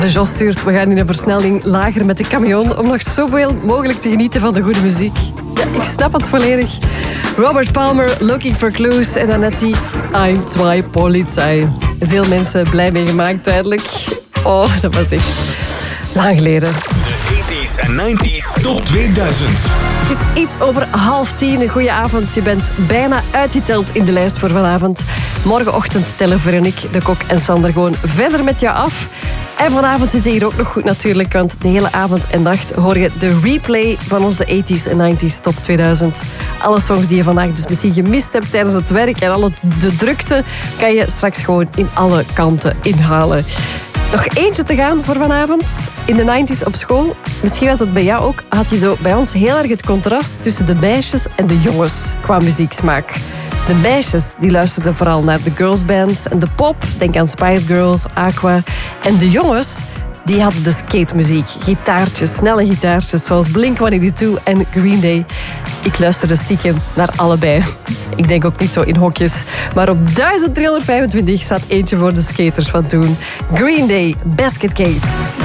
de Jos stuurt, we gaan in een versnelling lager met de camion om nog zoveel mogelijk te genieten van de goede muziek. Ja, ik snap het volledig. Robert Palmer, Looking for Clues. En dan net die I'm zwei Polizei. Veel mensen blij mee gemaakt, duidelijk. Oh, dat was echt lang geleden. De 80s en 90s Top 2000. Het is iets over 9:30. Goedenavond. Je bent bijna uitgeteld in de lijst voor vanavond. Morgenochtend tellen Veronique, de Kok en Sander gewoon verder met jou af. En vanavond zit je hier ook nog goed natuurlijk, want de hele avond en nacht hoor je de replay van onze 80s en 90s Top 2000. Alle songs die je vandaag dus misschien gemist hebt tijdens het werk en alle de drukte, kan je straks gewoon in alle kanten inhalen. Nog eentje te gaan voor vanavond. In de 90s op school, misschien was dat bij jou ook, had je zo bij ons heel erg het contrast tussen de meisjes en de jongens qua muzieksmaak. De meisjes die luisterden vooral naar de girlsbands en de pop. Denk aan Spice Girls, Aqua. En de jongens die hadden de skatemuziek. Gitaartjes, snelle gitaartjes zoals Blink-182 en Green Day. Ik luisterde stiekem naar allebei. Ik denk ook niet zo in hokjes. Maar op 1325 staat eentje voor de skaters van toen. Green Day, Basket Case.